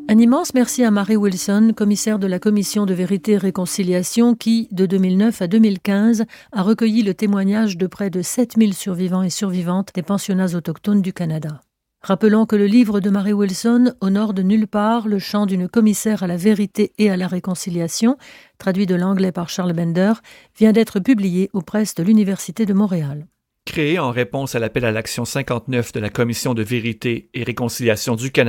Un immense merci à Mary Wilson, commissaire de la Commission de vérité et réconciliation qui, de 2009 à 2015, a recueilli le témoignage de près de 7000 survivants et survivantes des pensionnats autochtones du Canada. Rappelons que le livre de Mary Wilson, Au nord de nulle part, le chant d'une commissaire à la vérité et à la réconciliation, traduit de l'anglais par Charles Bender, vient d'être publié aux presses de l'Université de Montréal. Créé en réponse à l'appel à l'action 59 de la Commission de vérité et réconciliation du Canada,